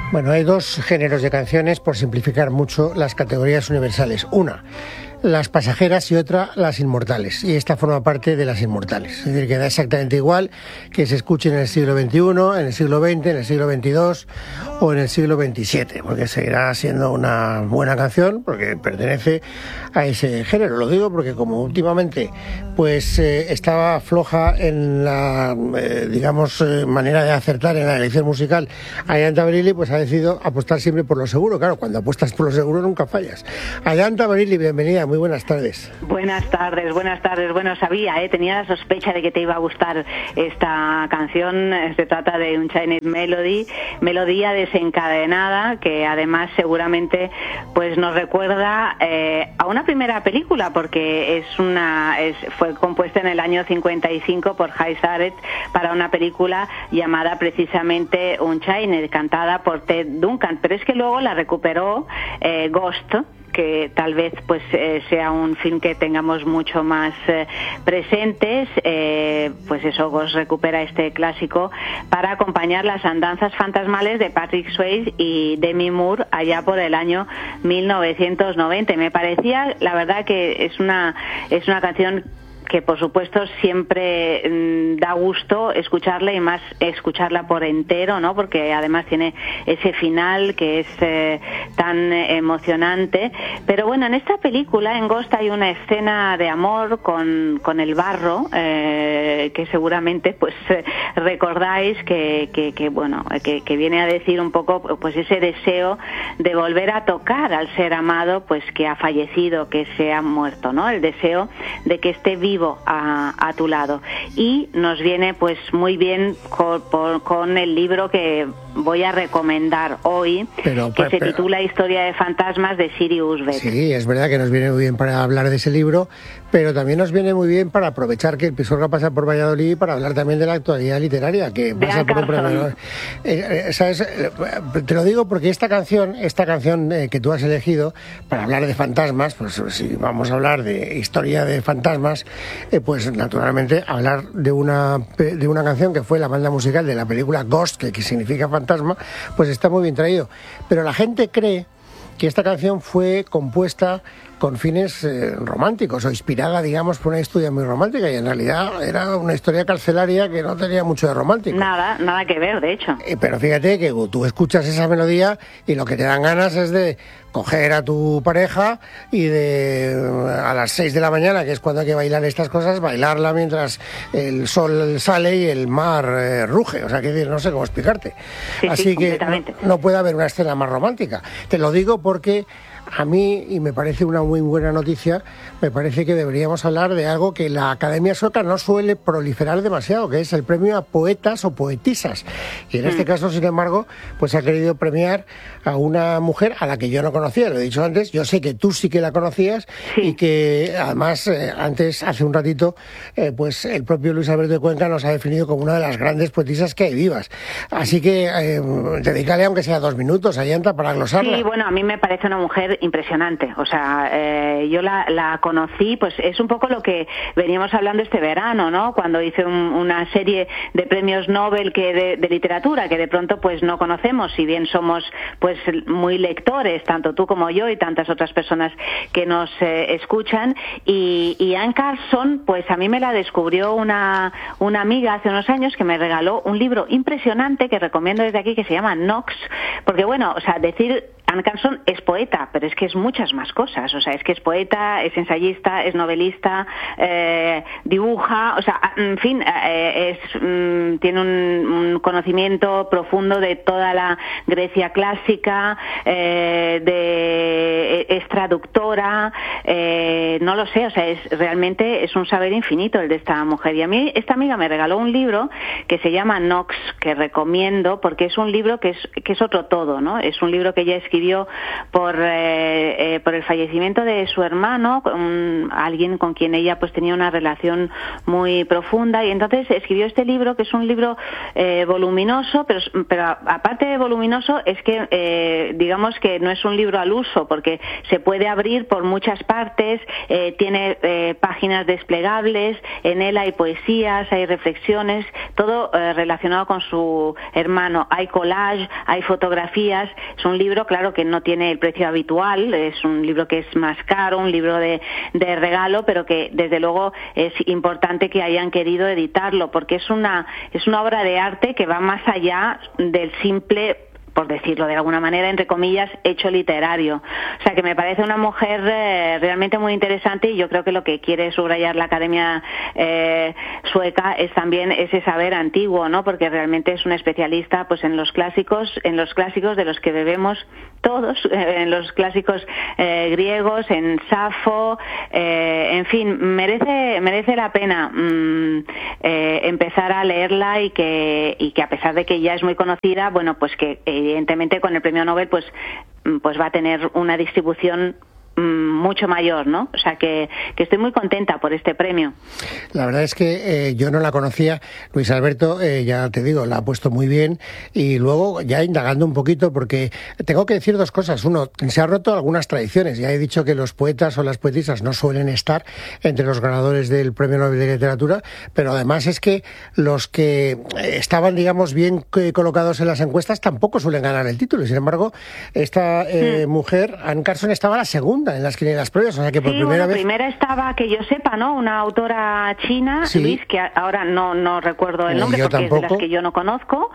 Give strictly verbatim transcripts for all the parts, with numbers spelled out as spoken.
Bueno, hay dos géneros de canciones, por simplificar mucho las categorías universales. Una, las pasajeras, y otra, las inmortales. Y esta forma parte de las inmortales. Es decir, que da exactamente igual que se escuche en el siglo veintiuno, en el siglo veinte, en el siglo veintidós o en el siglo veintisiete, porque seguirá siendo una buena canción, porque pertenece a ese género. Lo digo porque como últimamente pues eh, estaba floja en la, eh, digamos, eh, manera de acertar en la elección musical Ayanta Benili, pues ha decidido apostar siempre por lo seguro. Claro, cuando apuestas por lo seguro nunca fallas. Ayanta Benili, bienvenida. Muy buenas tardes. Buenas tardes, buenas tardes. Bueno, sabía, ¿eh? tenía la sospecha de que te iba a gustar esta canción. Se trata de Unchained Melody, melodía desencadenada, que además seguramente pues nos recuerda eh, a una primera película, porque es una es, fue compuesta en el año cincuenta y cinco por Jay Sarett para una película llamada precisamente Unchained, cantada por Ted Duncan, pero es que luego la recuperó eh, Ghost, que tal vez pues eh, sea un film que tengamos mucho más eh, presentes. Eh, pues eso, Ghost recupera este clásico para acompañar las andanzas fantasmales de Patrick Swayze y Demi Moore allá por el año mil novecientos noventa. Me parecía, la verdad, que es una es una canción que por supuesto siempre mmm, da gusto escucharla, y más escucharla por entero, ¿no? Porque además tiene ese final que es eh, tan emocionante. Pero bueno, en esta película, en Ghost, hay una escena de amor con, con el barro, eh, que seguramente pues eh, recordáis que, que, que bueno, que, que viene a decir un poco pues ese deseo de volver a tocar al ser amado, pues que ha fallecido, que se ha muerto, ¿no? El deseo de que esté vivo A, a tu lado. Y nos viene pues muy bien con, por, con el libro que voy a recomendar hoy, pero, que pero, se titula Historia de fantasmas, de Siri Husbeck. Sí, es verdad que nos viene muy bien para hablar de ese libro, pero también nos viene muy bien para aprovechar que el Pisuerga pasa por Valladolid para hablar también de la actualidad literaria, que de pasa por un programa. Eh, eh, ¿sabes? Te lo digo porque esta canción, esta canción eh, que tú has elegido para hablar de fantasmas, pues si vamos a hablar de historia de fantasmas, Eh, pues naturalmente hablar de una de una canción que fue la banda musical de la película Ghost, que, que significa fantasma, pues está muy bien traído. Pero la gente cree que esta canción fue compuesta con fines eh, románticos, o inspirada, digamos, por una historia muy romántica, y en realidad era una historia carcelaria que no tenía mucho de romántico. Nada, nada que ver, de hecho. Eh, pero fíjate que tú escuchas esa melodía y lo que te dan ganas es de coger a tu pareja y de a las seis de la mañana, que es cuando hay que bailar estas cosas, bailarla mientras el sol sale y el mar eh, ruge. O sea, que no sé cómo explicarte. Sí, Así sí, que no, no puede haber una escena más romántica. Te lo digo porque a mí, y me parece una muy buena noticia, me parece que deberíamos hablar de algo que la Academia Sueca no suele proliferar demasiado, que es el premio a poetas o poetisas. Y en este caso, sin embargo, pues ha querido premiar a una mujer a la que yo no conocía, lo he dicho antes. Yo sé que tú sí que la conocías, sí. Y que además eh, antes, hace un ratito, eh, pues el propio Luis Alberto de Cuenca nos ha definido como una de las grandes poetisas que hay vivas. Así que eh, dedícale aunque sea dos minutos, Ayanta, para glosarla. Sí, bueno, a mí me parece una mujer impresionante. O sea, eh, yo la, la conocí, pues es un poco lo que veníamos hablando este verano, ¿no? Cuando hice un, una serie de premios Nobel que de, de literatura, que de pronto pues no conocemos, si bien somos pues muy lectores, tanto tú como yo y tantas otras personas que nos eh, escuchan. Y, y Anne Carson, pues a mí me la descubrió una, una amiga hace unos años, que me regaló un libro impresionante que recomiendo desde aquí, que se llama Nox, porque bueno, o sea, decir Anne Carson es poeta, pero es que es muchas más cosas. O sea, es que es poeta, es ensayista, es novelista, eh, dibuja, o sea, en fin, eh, es, mm, tiene un, un conocimiento profundo de toda la Grecia clásica, eh, de, es traductora, eh, no lo sé, o sea, es realmente es un saber infinito el de esta mujer. Y a mí esta amiga me regaló un libro que se llama Nox, que recomiendo, porque es un libro que es, que es otro todo, ¿no? Es un libro que ella escribió escribió por, eh, eh, por el fallecimiento de su hermano, un, alguien con quien ella pues tenía una relación muy profunda, y entonces escribió este libro, que es un libro eh, voluminoso, pero, pero aparte de voluminoso es que eh, digamos que no es un libro al uso, porque se puede abrir por muchas partes, eh, tiene eh, páginas desplegables, en él hay poesías, hay reflexiones, todo eh, relacionado con su hermano, hay collage, hay fotografías. Es un libro, claro, que no tiene el precio habitual, es un libro que es más caro, un libro de, de regalo, pero que desde luego es importante que hayan querido editarlo, porque es una, es una obra de arte que va más allá del simple, por decirlo de alguna manera, entre comillas, hecho literario. O sea, que me parece una mujer eh, realmente muy interesante, y yo creo que lo que quiere subrayar la Academia eh, Sueca es también ese saber antiguo, ¿no? Porque realmente es una especialista pues en los clásicos, en los clásicos de los que bebemos todos, eh, en los clásicos eh, griegos, en Safo, eh, en fin, merece merece la pena mmm, eh, empezar a leerla, y que y que a pesar de que ya es muy conocida, bueno, pues que eh, evidentemente con el premio Nobel pues pues va a tener una distribución mucho mayor, ¿no? O sea que, que estoy muy contenta por este premio. La verdad es que eh, yo no la conocía. Luis Alberto, eh, ya te digo, la ha puesto muy bien, y luego ya indagando un poquito, porque tengo que decir dos cosas. Uno, se han roto algunas tradiciones. Ya he dicho que los poetas o las poetisas no suelen estar entre los ganadores del premio Nobel de Literatura, pero además es que los que estaban, digamos, bien colocados en las encuestas tampoco suelen ganar el título. Sin embargo, esta eh, hmm. mujer, Anne Carson, estaba la segunda en las quinielas previas, o sea que por sí, primera bueno, vez... primera estaba, que yo sepa, ¿no? Una autora china, sí. Luis, que ahora no no recuerdo el nombre, porque tampoco. Es de las que yo no conozco,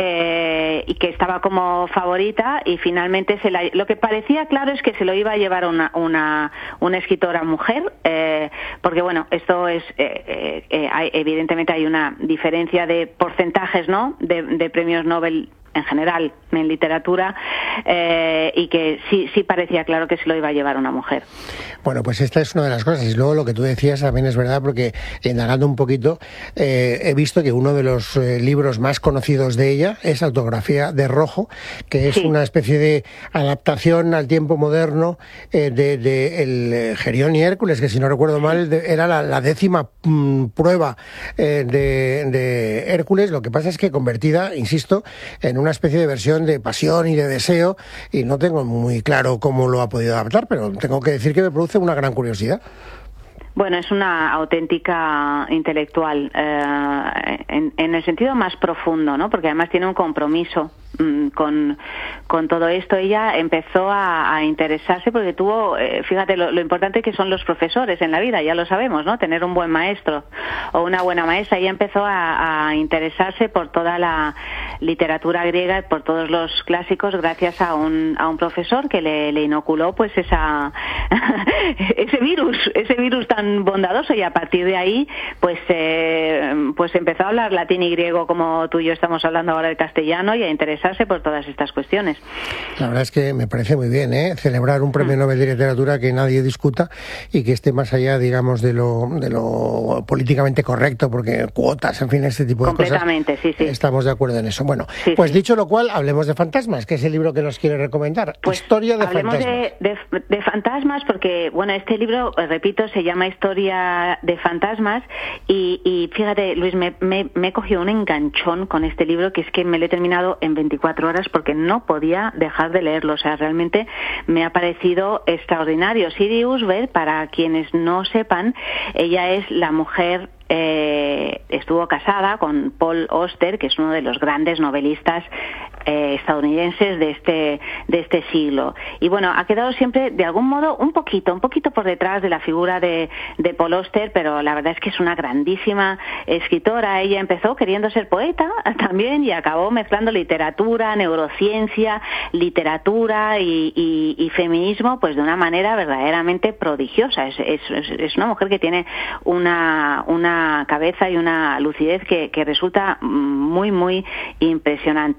eh, y que estaba como favorita, y finalmente se la, lo que parecía claro es que se lo iba a llevar una una, una escritora mujer, eh, porque bueno, esto es, eh, eh, hay, evidentemente hay una diferencia de porcentajes, ¿no? De, de premios Nobel en general en literatura, eh, y que sí sí parecía claro que se lo iba a llevar una mujer. Bueno, pues esta es una de las cosas, y luego lo que tú decías también es verdad, porque indagando un poquito eh, he visto que uno de los eh, libros más conocidos de ella es Autografía de Rojo, que es sí. una especie de adaptación al tiempo moderno eh, de, de el Gerión y Hércules, que si no recuerdo mal de, era la, la décima mm, prueba eh, de, de Hércules. Lo que pasa es que convertida, insisto, en una especie de versión de pasión y de deseo, y no tengo muy claro cómo lo ha podido adaptar, pero tengo que decir que me produce una gran curiosidad. Bueno, es una auténtica intelectual, eh, en, en el sentido más profundo, ¿no? Porque además tiene un compromiso mmm, con, con todo esto. Ella empezó a, a interesarse porque tuvo, eh, fíjate, lo, lo importante que son los profesores en la vida, ya lo sabemos, ¿no? Tener un buen maestro o una buena maestra. Ella empezó a, a interesarse por toda la literatura griega y por todos los clásicos gracias a un, a un profesor que le, le inoculó pues esa ese virus, ese virus tan bondadoso, y a partir de ahí pues eh, pues empezó a hablar latín y griego como tú y yo estamos hablando ahora el castellano, y a interesarse por todas estas cuestiones. La verdad es que me parece muy bien, ¿eh? Celebrar un premio mm. Nobel de Literatura que nadie discuta y que esté más allá, digamos, de lo de lo políticamente correcto, porque cuotas, en fin, este tipo de cosas. Completamente, sí, sí. Estamos de acuerdo en eso. Bueno, sí, pues sí. dicho lo cual, hablemos de fantasmas, que es el libro que nos quiere recomendar. Pues Historia de hablemos fantasmas. De, de, de fantasmas, porque, bueno, este libro, repito, se llama Historia de fantasmas, y, y fíjate, Luis, me, me, me he cogido un enganchón con este libro, que es que me lo he terminado en veinticuatro horas porque no podía dejar de leerlo. O sea, realmente me ha parecido extraordinario. Siri Usberg, para quienes no sepan, ella es la mujer Eh, estuvo casada con Paul Auster, que es uno de los grandes novelistas eh, estadounidenses de este de este siglo. Y bueno, ha quedado siempre de algún modo un poquito, un poquito por detrás de la figura de, de Paul Auster, pero la verdad es que es una grandísima escritora. Ella empezó queriendo ser poeta también, y acabó mezclando literatura, neurociencia, literatura y, y, y feminismo, pues de una manera verdaderamente prodigiosa. Es, es, es una mujer que tiene una una cabeza y una lucidez que, que resulta muy, muy impresionante. Es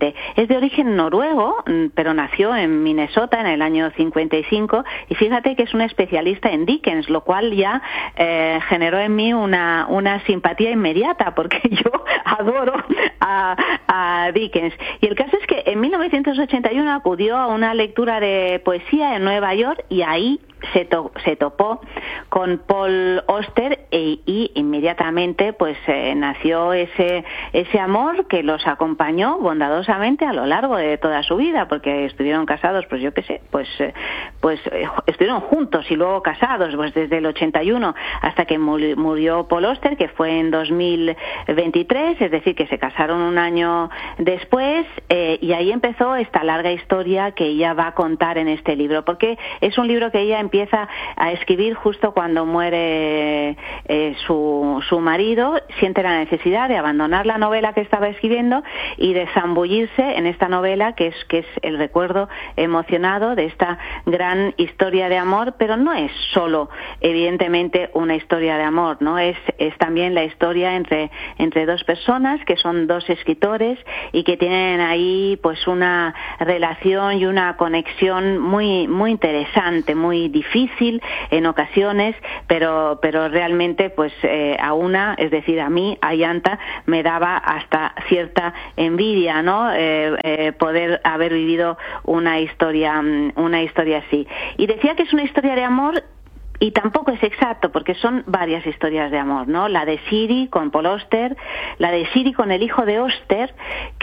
de origen noruego, pero nació en Minnesota en el año cincuenta y cinco, y fíjate que es un especialista en Dickens, lo cual ya eh, generó en mí una, una simpatía inmediata, porque yo adoro a, a Dickens. Y el caso es que en mil novecientos ochenta y uno acudió a una lectura de poesía en Nueva York, y ahí se, to, se topó con Paul Auster e, y inmediatamente pues eh, nació ese ese amor que los acompañó bondadosamente a lo largo de toda su vida, porque estuvieron casados, pues yo qué sé, pues eh, pues eh, estuvieron juntos y luego casados pues desde el ochenta y uno hasta que murió Paul Auster, que fue en dos mil veintitrés, es decir, que se casaron un año después, eh, y ahí empezó esta larga historia que ella va a contar en este libro, porque es un libro que ella empieza a escribir justo cuando muere eh, su, su marido, siente la necesidad de abandonar la novela que estaba escribiendo y de zambullirse en esta novela que es, que es el recuerdo emocionado de esta gran historia de amor, pero no es solo, evidentemente, una historia de amor, ¿no? Es, es también la historia entre, entre dos personas que son dos escritores y que tienen ahí pues una relación y una conexión muy, muy interesante, muy difícil en ocasiones, pero pero realmente pues eh, a una, es decir, a mí, a Ayanta, me daba hasta cierta envidia, ¿no? Eh, eh, poder haber vivido una historia, una historia así. Y decía que es una historia de amor. Y tampoco es exacto, porque son varias historias de amor, ¿no? La de Siri con Paul Auster, la de Siri con el hijo de Auster,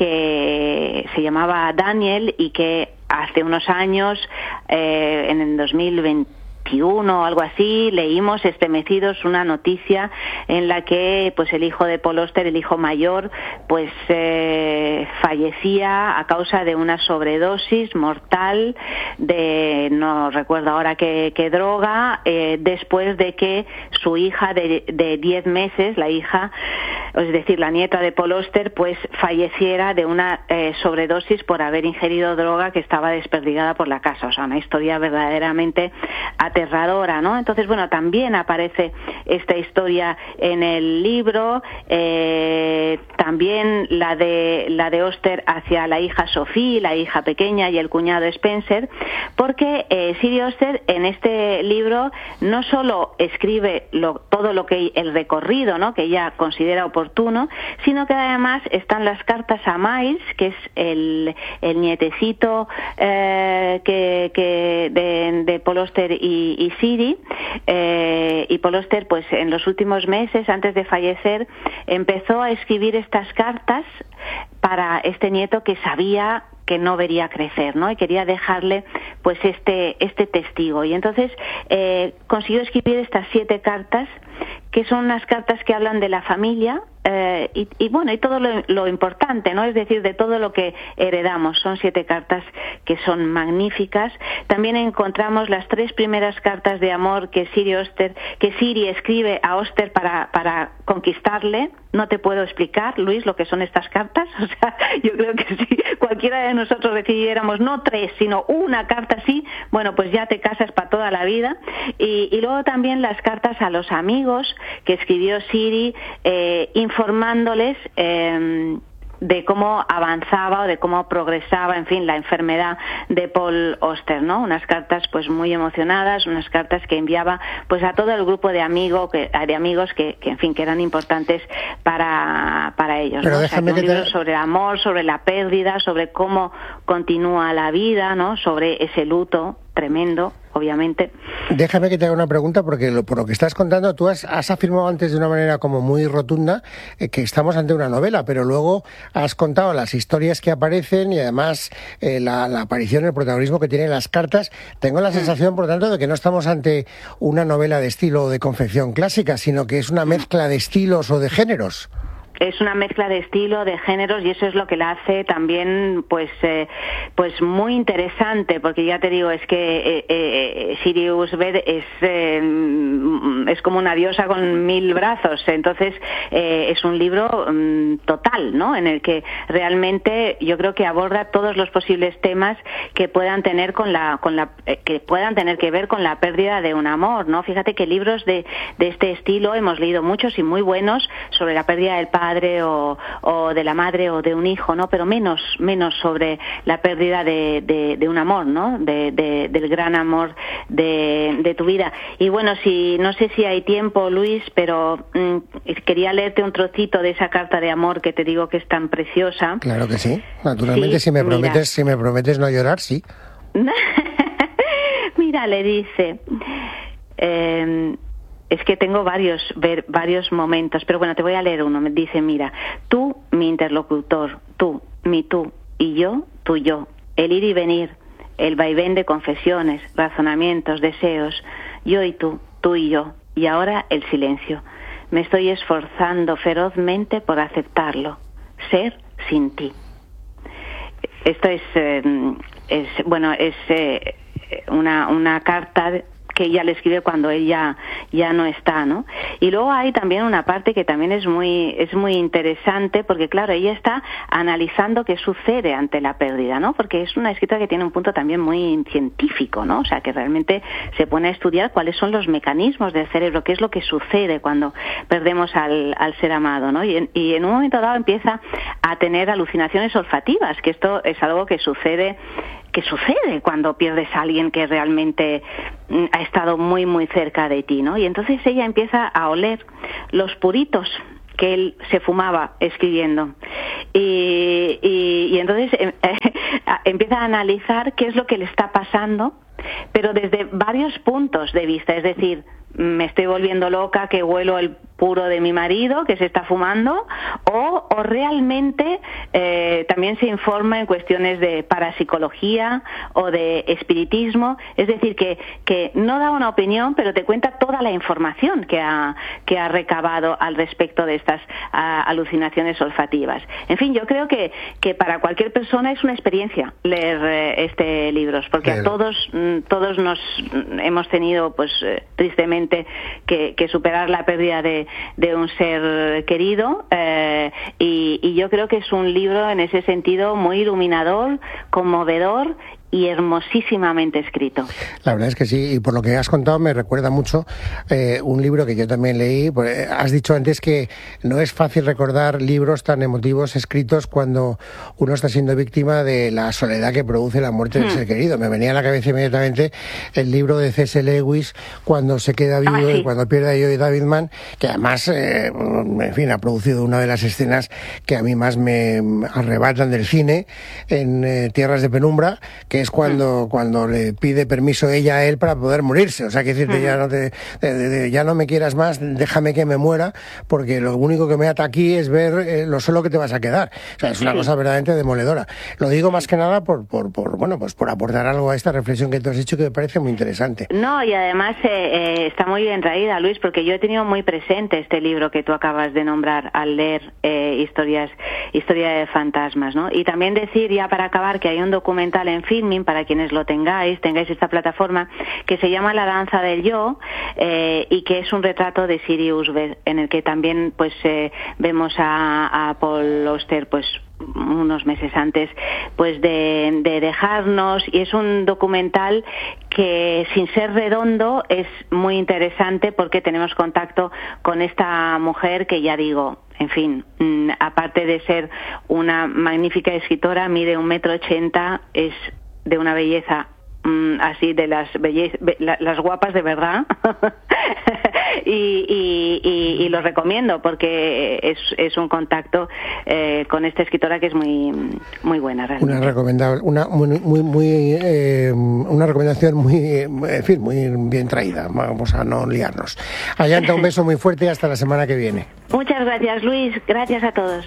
que se llamaba Daniel y que hace unos años, eh, en el dos mil veintiuno o algo así, leímos estremecidos una noticia en la que pues el hijo de Paul Auster, el hijo mayor, pues eh, fallecía a causa de una sobredosis mortal de, no recuerdo ahora qué, qué droga, eh, después de que su hija de, de diez meses, la hija, es decir, la nieta de Paul Auster, pues falleciera de una eh, sobredosis por haber ingerido droga que estaba desperdigada por la casa. O sea, una historia verdaderamente aterradora, ¿no? Entonces, bueno, también aparece esta historia en el libro, eh, también la de la de Auster hacia la hija Sophie, la hija pequeña, y el cuñado Spencer, porque eh, Siri Auster en este libro no solo escribe lo, todo lo que el recorrido, ¿no?, que ella considera oportuno, sino que además están las cartas a Miles, que es el, el nietecito eh, que, que de, de Paul Auster y, y Siri, eh, y Paul Auster pues en los últimos meses antes de fallecer empezó a escribir estas cartas para este nieto que sabía que no vería crecer, ¿no? Y quería dejarle pues este este testigo. Y entonces eh, consiguió escribir estas siete cartas, que son unas cartas que hablan de la familia, eh, y, y bueno, y todo lo, lo importante, ¿no? Es decir, de todo lo que heredamos. Son siete cartas que son magníficas. También encontramos las tres primeras cartas de amor que Siri Auster, que Siri escribe a Auster para, para conquistarle. No te puedo explicar, Luis, lo que son estas cartas. O sea, yo creo que si cualquiera de nosotros decidiéramos no tres, sino una carta así, bueno, pues ya te casas para toda la vida. Y, y luego también las cartas a los amigos que escribió Siri, eh, informándoles eh, de cómo avanzaba o de cómo progresaba, en fin, la enfermedad de Paul Auster, ¿no? Unas cartas pues muy emocionadas, unas cartas que enviaba pues a todo el grupo de amigos que de amigos que, que en fin, que eran importantes para para ellos, Pero ¿no? déjame o sea, que un que libro te... sobre el amor, sobre la pérdida, sobre cómo continúa la vida, ¿no? Sobre ese luto tremendo, obviamente. Déjame que te haga una pregunta, porque lo, por lo que estás contando, tú has, has afirmado antes de una manera como muy rotunda eh, que estamos ante una novela, pero luego has contado las historias que aparecen y además eh, la, la aparición, el protagonismo que tienen las cartas. Tengo la sensación, por tanto, de que no estamos ante una novela de estilo o de confección clásica, sino que es una mezcla de estilos o de géneros. Es una mezcla de estilo, de géneros, y eso es lo que la hace también pues eh, pues muy interesante, porque ya te digo, es que eh, eh, Siri Usbed es eh, es como una diosa con mil brazos. Entonces eh, es un libro um, total, ¿no?, en el que realmente yo creo que aborda todos los posibles temas que puedan tener con la con la eh, que puedan tener que ver con la pérdida de un amor, ¿no? Fíjate que libros de de este estilo hemos leído muchos y muy buenos sobre la pérdida del padre, padre o, o de la madre o de un hijo, ¿no? Pero menos, menos sobre la pérdida de, de, de un amor, ¿no? De, de, del gran amor de, de tu vida. Y bueno, si no sé si hay tiempo, Luis, pero mmm, quería leerte un trocito de esa carta de amor que te digo que es tan preciosa. Claro que sí. Naturalmente, sí, si me mira. prometes, si me prometes no llorar, sí. Mira, le dice, eh, es que tengo varios, ver, varios momentos, pero bueno, te voy a leer uno. Me dice, mira, tú, mi interlocutor, tú, mi tú, y yo, tu yo, el ir y venir, el vaivén de confesiones, razonamientos, deseos, yo y tú, tú y yo, y ahora el silencio. Me estoy esforzando ferozmente por aceptarlo, ser sin ti. Esto es, eh, es bueno, es eh, una, una carta que ella le escribe cuando ella ya no está, ¿no? Y luego hay también una parte que también es muy es muy interesante, porque claro, ella está analizando qué sucede ante la pérdida, ¿no? Porque es una escritora que tiene un punto también muy científico, ¿no? O sea, que realmente se pone a estudiar cuáles son los mecanismos del cerebro, qué es lo que sucede cuando perdemos al, al ser amado, ¿no? Y en, y en un momento dado empieza a tener alucinaciones olfativas, que esto es algo que sucede que sucede cuando pierdes a alguien que realmente ha estado muy muy cerca de ti, ¿no? Y entonces ella empieza a oler los puritos que él se fumaba escribiendo y, y, y entonces eh, empieza a analizar qué es lo que le está pasando, pero desde varios puntos de vista, es decir, me estoy volviendo loca que huelo el puro de mi marido que se está fumando, o, o realmente eh, también se informa en cuestiones de parapsicología o de espiritismo, es decir, que, que no da una opinión, pero te cuenta toda la información que ha, que ha recabado al respecto de estas a, alucinaciones olfativas. En fin, yo creo que, que para cualquier persona es una experiencia leer eh, este libro, porque Bien. a todos, todos nos hemos tenido, pues eh, tristemente, que, que superar la pérdida de de un ser querido eh, y, y yo creo que es un libro en ese sentido muy iluminador, conmovedor y hermosísimamente escrito. La verdad es que sí, y por lo que has contado me recuerda mucho eh, un libro que yo también leí. Has dicho antes que no es fácil recordar libros tan emotivos escritos cuando uno está siendo víctima de la soledad que produce la muerte del hmm. ser querido. Me venía a la cabeza inmediatamente el libro de C S Lewis, Cuando se queda vivo, ah, sí. y cuando pierde a Joe Davidman, que además, eh, en fin, ha producido una de las escenas que a mí más me arrebatan del cine, en eh, Tierras de Penumbra, que es cuando mm. cuando le pide permiso ella a él para poder morirse. O sea, que decirte, mm. ya no te, de, de, de, ya no me quieras más, déjame que me muera, porque lo único que me ata aquí es ver eh, lo solo que te vas a quedar. O sea, es una sí. cosa verdaderamente demoledora. Lo digo más que nada por, por, por, bueno, pues por aportar algo a esta reflexión que tú has hecho, que me parece muy interesante. No, y además eh, eh, está muy bien traída, Luis, porque yo he tenido muy presente este libro que tú acabas de nombrar al leer eh, historias, historia de fantasmas, ¿no? Y también decir, ya para acabar, que hay un documental en Filmin, para quienes lo tengáis, tengáis esta plataforma, que se llama La danza del yo, eh, y que es un retrato de Sirius B, en el que también pues eh, vemos a, a Paul Auster pues unos meses antes pues de, de dejarnos, y es un documental que, sin ser redondo, es muy interesante porque tenemos contacto con esta mujer que, ya digo, en fin, mmm, aparte de ser una magnífica escritora, mide un metro ochenta, es de una belleza mmm, así de las belle- be- la, las guapas de verdad y, y, y, y lo recomiendo porque es, es un contacto eh, con esta escritora que es muy muy buena realmente. Una recomendable, una muy muy, muy eh, una recomendación muy, en fin, muy bien traída. Vamos a no liarnos. Ayanta, un beso muy fuerte y hasta la semana que viene. Muchas gracias, Luis. Gracias a todos.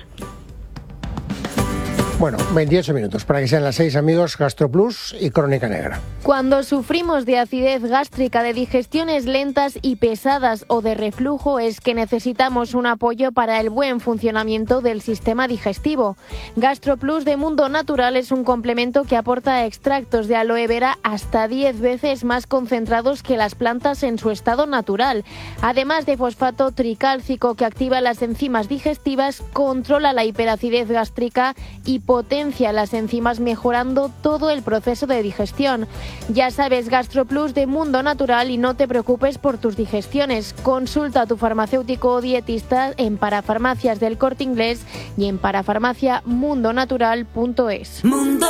Bueno, veintiocho minutos para que sean las seis, amigos. GastroPlus y Crónica Negra. Cuando sufrimos de acidez gástrica, de digestiones lentas y pesadas o de reflujo, es que necesitamos un apoyo para el buen funcionamiento del sistema digestivo. GastroPlus de Mundo Natural es un complemento que aporta extractos de aloe vera hasta diez veces más concentrados que las plantas en su estado natural. Además de fosfato tricálcico, que activa las enzimas digestivas, controla la hiperacidez gástrica y potencia las enzimas mejorando todo el proceso de digestión. Ya sabes, GastroPlus de Mundo Natural y no te preocupes por tus digestiones. Consulta a tu farmacéutico o dietista en Parafarmacias del Corte Inglés y en parafarmacia mundo natural punto es. Mundo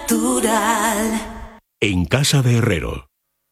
Natural. En casa de Herrero.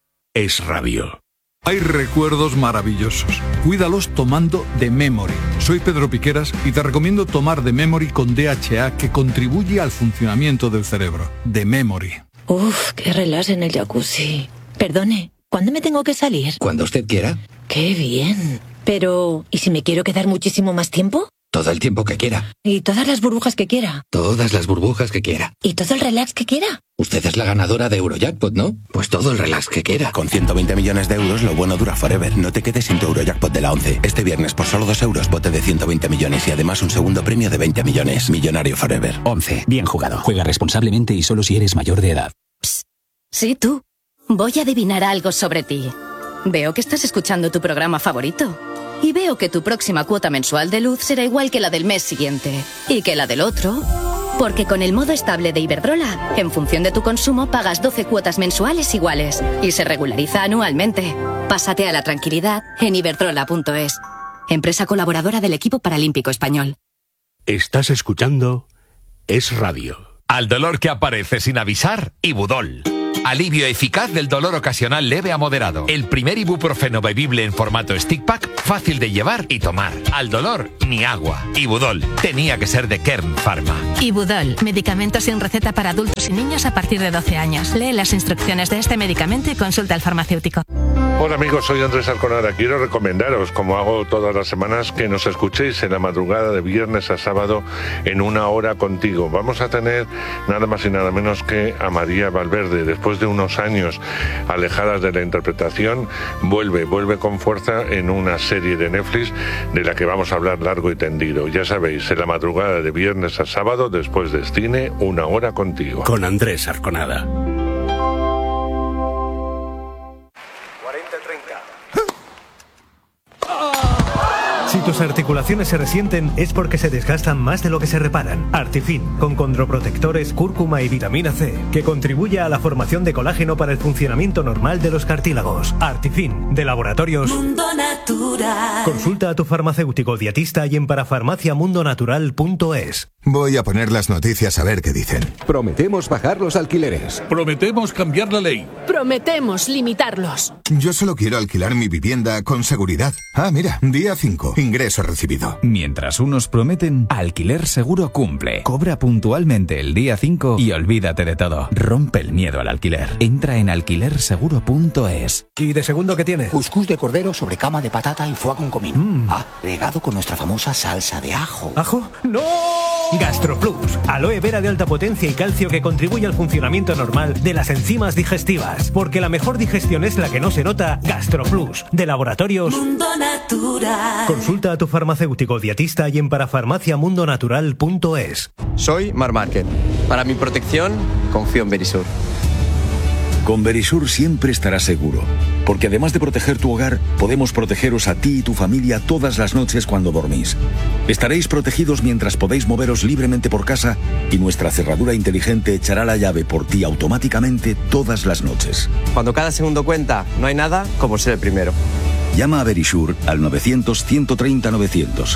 Es Radio. Hay recuerdos maravillosos. Cuídalos tomando The Memory. Soy Pedro Piqueras y te recomiendo tomar The Memory con D H A, que contribuye al funcionamiento del cerebro. The Memory. Uf, qué relax en el jacuzzi. Perdone, ¿cuándo me tengo que salir? Cuando usted quiera. Qué bien. Pero, ¿y si me quiero quedar muchísimo más tiempo? Todo el tiempo que quiera. ¿Y todas las burbujas que quiera? Todas las burbujas que quiera. ¿Y todo el relax que quiera? Usted es la ganadora de Eurojackpot, ¿no? Pues todo el relax que quiera. Con ciento veinte millones de euros, lo bueno dura forever. No te quedes sin tu Eurojackpot de la once. Este viernes, por solo dos euros, bote de ciento veinte millones y además un segundo premio de veinte millones. Millonario forever. once. Bien jugado. Juega responsablemente y solo si eres mayor de edad. Psst. Sí, tú. Voy a adivinar algo sobre ti. Veo que estás escuchando tu programa favorito. Y veo que tu próxima cuota mensual de luz será igual que la del mes siguiente. Y que la del otro. Porque con el modo estable de Iberdrola, en función de tu consumo, pagas doce cuotas mensuales iguales. Y se regulariza anualmente. Pásate a la tranquilidad en iberdrola punto es. Empresa colaboradora del equipo paralímpico español. Estás escuchando Es Radio. Al dolor que aparece sin avisar, Ibudol. Alivio eficaz del dolor ocasional leve a moderado. El primer ibuprofeno bebible en formato stick pack, fácil de llevar y tomar. Al dolor, ni agua. Ibudol. Tenía que ser de Kern Pharma. Ibudol. Medicamento sin receta para adultos y niños a partir de doce años. Lee las instrucciones de este medicamento y consulta al farmacéutico. Hola amigos, soy Andrés Alconada. Quiero recomendaros, como hago todas las semanas, que nos escuchéis en la madrugada de viernes a sábado en Una Hora Contigo. Vamos a tener nada más y nada menos que a María Valverde. Después de unos años alejadas de la interpretación, vuelve, vuelve con fuerza en una serie de Netflix de la que vamos a hablar largo y tendido. Ya sabéis, en la madrugada de viernes a sábado, después de cine, Una Hora Contigo. Con Andrés Arconada. Si tus articulaciones se resienten es porque se desgastan más de lo que se reparan. Artifin, con condroprotectores, cúrcuma y vitamina C, que contribuye a la formación de colágeno para el funcionamiento normal de los cartílagos. Artifin, de Laboratorios Mundo Natural. Consulta a tu farmacéutico dietista y en parafarmacia mundo natural punto es. Voy a poner las noticias a ver qué dicen. Prometemos bajar los alquileres. Prometemos cambiar la ley. Prometemos limitarlos. Yo solo quiero alquilar mi vivienda con seguridad. Ah, mira, día cinco. Ingreso recibido. Mientras unos prometen, Alquiler Seguro cumple. Cobra puntualmente el día cinco y olvídate de todo. Rompe el miedo al alquiler. Entra en alquiler seguro punto es. ¿Y de segundo qué tiene? Cuscús de cordero sobre cama de patata y foie con comino. Mm. Ah, regado con nuestra famosa salsa de ajo. ¿Ajo? ¡No! GastroPlus, aloe vera de alta potencia y calcio que contribuye al funcionamiento normal de las enzimas digestivas. Porque la mejor digestión es la que no se nota. GastroPlus, de Laboratorios Mundo Natural. Consulta a tu farmacéutico dietista y en parafarmacia mundo natural punto es. Soy Mar Márquez. Para mi protección, confío en Verisur. Con Verisur siempre estarás seguro, porque además de proteger tu hogar, podemos protegeros a ti y tu familia todas las noches cuando dormís. Estaréis protegidos mientras podéis moveros libremente por casa y nuestra cerradura inteligente echará la llave por ti automáticamente todas las noches. Cuando cada segundo cuenta, no hay nada como ser el primero. Llama a Verisur al novecientos, ciento treinta, novecientos.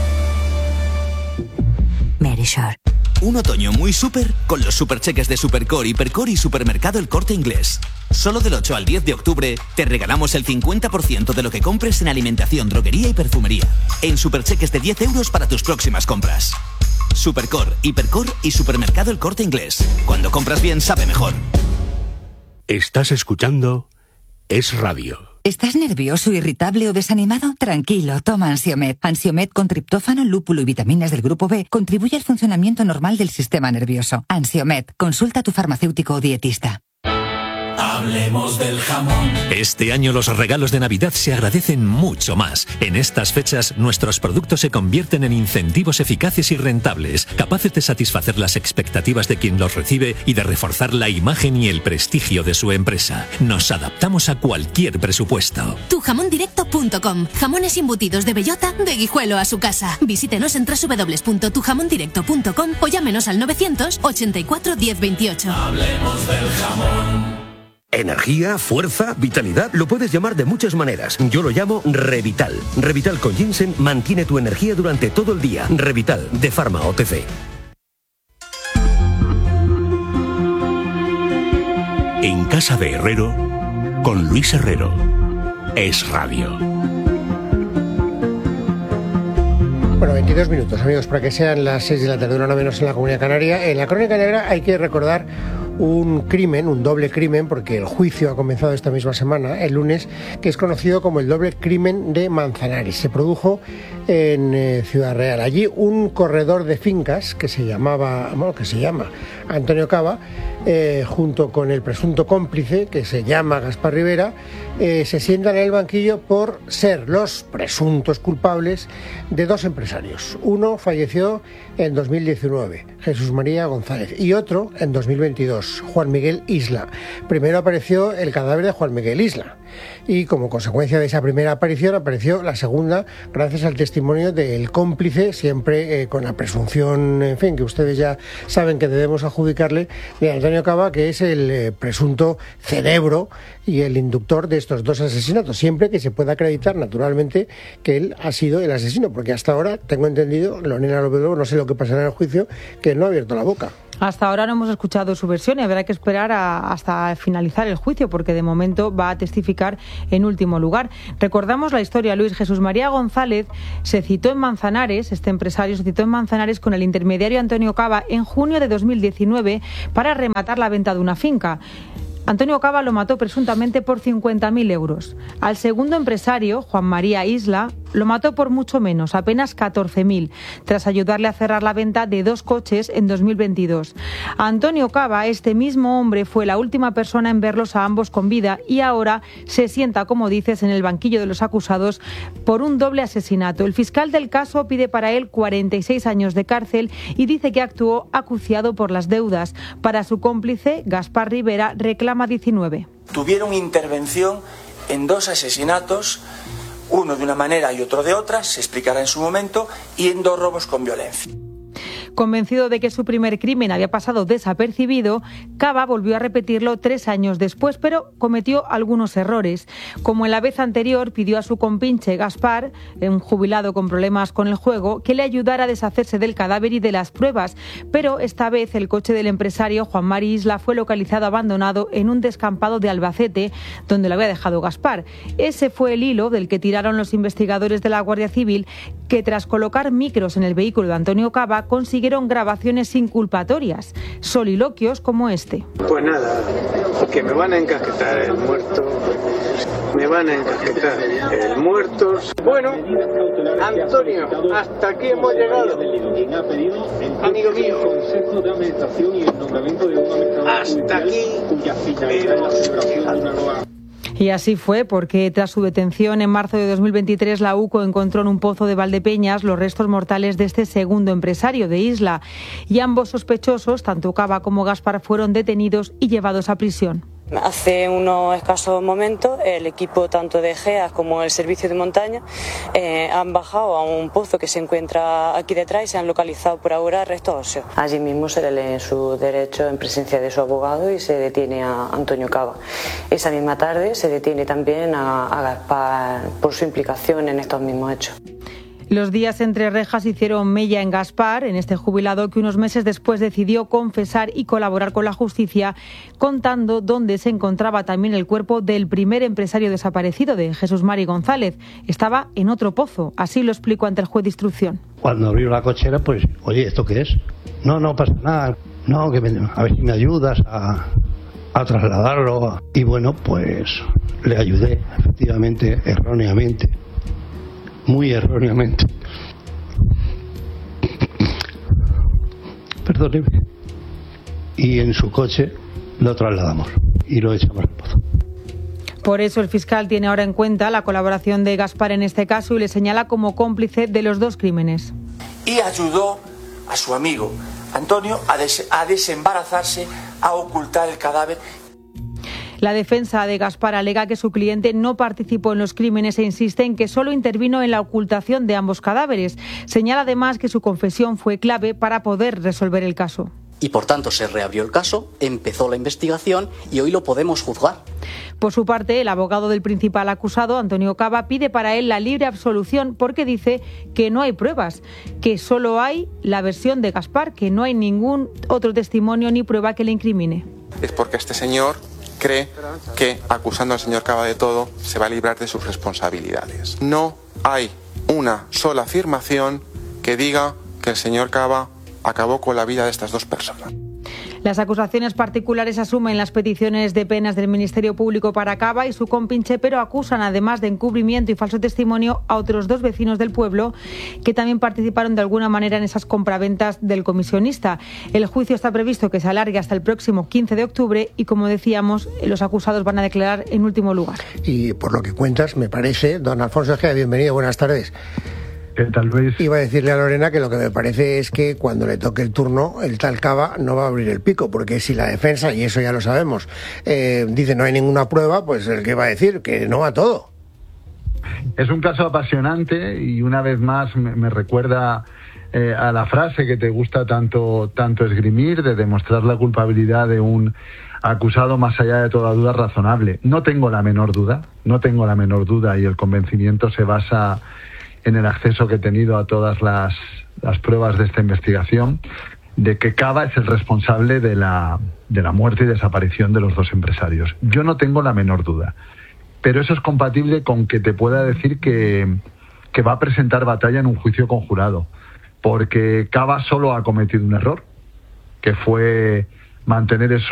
Verisur. Un otoño muy súper con los supercheques de Supercore, Hipercore y Supermercado El Corte Inglés. Solo del ocho al diez de octubre te regalamos el cincuenta por ciento de lo que compres en alimentación, droguería y perfumería. En supercheques de diez euros para tus próximas compras. Supercore, Hipercore y Supermercado El Corte Inglés. Cuando compras bien, sabe mejor. Estás escuchando Es Radio. ¿Estás nervioso, irritable o desanimado? Tranquilo, toma Ansiomed. Ansiomed con triptófano, lúpulo y vitaminas del grupo B contribuye al funcionamiento normal del sistema nervioso. Ansiomed, consulta a tu farmacéutico o dietista. Hablemos del jamón. Este año los regalos de Navidad se agradecen mucho más. En estas fechas, nuestros productos se convierten en incentivos eficaces y rentables, capaces de satisfacer las expectativas de quien los recibe y de reforzar la imagen y el prestigio de su empresa. Nos adaptamos a cualquier presupuesto. tu jamón directo punto com. Jamones embutidos de bellota, de Guijuelo a su casa. Visítenos en doble u doble u doble u punto tu jamón directo punto com o llámenos al novecientos ochenta y cuatro diez veintiocho. Hablemos del jamón. Energía, fuerza, vitalidad, lo puedes llamar de muchas maneras. Yo lo llamo Revital. Revital con ginseng mantiene tu energía durante todo el día. Revital, de Pharma O T C. En casa de Herrero, con Luis Herrero. Es Radio. Bueno, veintidós minutos, amigos, para que sean las seis de la tarde, una hora menos en la Comunidad Canaria. En la Crónica Negra hay que recordar un crimen, un doble crimen, porque el juicio ha comenzado esta misma semana, el lunes, que es conocido como el doble crimen de Manzanares. Se produjo en eh, Ciudad Real. Allí un corredor de fincas que se llamaba, bueno, que se llama Antonio Cava, eh, junto con el presunto cómplice que se llama Gaspar Rivera, eh, se sientan en el banquillo por ser los presuntos culpables de dos empresarios. Uno falleció en dos mil diecinueve, Jesús María González, y otro en dos mil veintidós, Juan Miguel Isla. Primero apareció el cadáver de Juan Miguel Isla y como consecuencia de esa primera aparición apareció la segunda gracias al testimonio del cómplice, siempre eh, con la presunción, en fin, que ustedes ya saben que debemos adjudicarle, de Antonio Cava, que es el eh, presunto cerebro y el inductor de estos dos asesinatos, siempre que se pueda acreditar naturalmente que él ha sido el asesino, porque hasta ahora tengo entendido, Lorena López, no sé lo que pasará en el juicio, que él no ha abierto la boca. Hasta ahora no hemos escuchado su versión y habrá que esperar a, hasta finalizar el juicio, porque de momento va a testificar en último lugar. Recordamos la historia, Luis. Jesús María González se citó en Manzanares, este empresario se citó en Manzanares con el intermediario Antonio Cava en junio de dos mil diecinueve para rematar la venta de una finca. Antonio Cava lo mató presuntamente por cincuenta mil euros. Al segundo empresario, Juan María Isla, lo mató por mucho menos, apenas catorce mil, tras ayudarle a cerrar la venta de dos coches en dos mil veintidós. Antonio Cava, este mismo hombre, fue la última persona en verlos a ambos con vida y ahora se sienta, como dices, en el banquillo de los acusados por un doble asesinato. El fiscal del caso pide para él cuarenta y seis años de cárcel y dice que actuó acuciado por las deudas. Para su cómplice, Gaspar Rivera, reclama diecinueve. Tuvieron intervención en dos asesinatos, uno de una manera y otro de otra, se explicará en su momento, y en dos robos con violencia. Convencido de que su primer crimen había pasado desapercibido, Cava volvió a repetirlo tres años después, pero cometió algunos errores. Como en la vez anterior, pidió a su compinche Gaspar, un jubilado con problemas con el juego, que le ayudara a deshacerse del cadáver y de las pruebas. Pero esta vez el coche del empresario Juan Mari Isla fue localizado abandonado en un descampado de Albacete, donde lo había dejado Gaspar. Ese fue el hilo del que tiraron los investigadores de la Guardia Civil, que tras colocar micros en el vehículo de Antonio Cava consiguieron grabaciones inculpatorias, soliloquios como este. Pues nada, que me van a encasquetar el muerto, me van a encasquetar el muerto. Bueno, Antonio, hasta aquí hemos llegado. Amigo mío, hasta aquí. Y así fue, porque tras su detención en marzo de dos mil veintitrés, la U C O encontró en un pozo de Valdepeñas los restos mortales de este segundo empresario de Isla. Y ambos sospechosos, tanto Cava como Gaspar, fueron detenidos y llevados a prisión. Hace unos escasos momentos el equipo tanto de GEAS como el servicio de montaña eh, han bajado a un pozo que se encuentra aquí detrás y se han localizado por ahora restos óseos. Allí mismo se le leen sus derechos en presencia de su abogado y se detiene a Antonio Cava. Esa misma tarde se detiene también a, a Gaspar por su implicación en estos mismos hechos. Los días entre rejas hicieron mella en Gaspar, en este jubilado que unos meses después decidió confesar y colaborar con la justicia, contando dónde se encontraba también el cuerpo del primer empresario desaparecido, de Jesús Mari González. Estaba en otro pozo, así lo explicó ante el juez de instrucción. Cuando abrió la cochera, pues, oye, ¿esto qué es? No, no pasa nada, no, que me, a ver si me ayudas a, a trasladarlo. Y bueno, pues le ayudé, efectivamente, erróneamente. Muy erróneamente. Perdóneme. Y en su coche lo trasladamos. y lo echamos al pozo. Por eso el fiscal tiene ahora en cuenta la colaboración de Gaspar en este caso y le señala como cómplice de los dos crímenes. Y ayudó a su amigo Antonio a, des- a desembarazarse, a ocultar el cadáver. La defensa de Gaspar alega que su cliente no participó en los crímenes e insiste en que solo intervino en la ocultación de ambos cadáveres. Señala además que su confesión fue clave para poder resolver el caso. Y por tanto se reabrió el caso, empezó la investigación y hoy lo podemos juzgar. Por su parte, el abogado del principal acusado, Antonio Caba, pide para él la libre absolución porque dice que no hay pruebas, que solo hay la versión de Gaspar, que no hay ningún otro testimonio ni prueba que le incrimine. Es porque este señor cree que acusando al señor Caba de todo se va a librar de sus responsabilidades. No hay una sola afirmación que diga que el señor Caba acabó con la vida de estas dos personas. Las acusaciones particulares asumen las peticiones de penas del Ministerio Público para Caba y su compinche, pero acusan además de encubrimiento y falso testimonio a otros dos vecinos del pueblo que también participaron de alguna manera en esas compraventas del comisionista. El juicio está previsto que se alargue hasta el próximo quince de octubre y, como decíamos, los acusados van a declarar en último lugar. Y por lo que cuentas, me parece, don Alfonso Egea, bienvenido, buenas tardes. ¿Qué tal, Luis? Iba a decirle a Lorena que lo que me parece es que cuando le toque el turno, el tal Caba no va a abrir el pico, porque si la defensa, y eso ya lo sabemos, eh, dice no hay ninguna prueba, pues el que va a decir que no a todo. Es un caso apasionante y una vez más me, me recuerda eh, a la frase que te gusta tanto, tanto esgrimir, de demostrar la culpabilidad de un acusado más allá de toda duda razonable. No tengo la menor duda, no tengo la menor duda y el convencimiento se basa en el acceso que he tenido a todas las, las pruebas de esta investigación, de que Caba es el responsable de la, de la muerte y desaparición de los dos empresarios. Yo no tengo la menor duda, pero eso es compatible con que te pueda decir que, que va a presentar batalla en un juicio conjurado, porque Caba solo ha cometido un error, que fue mantener eso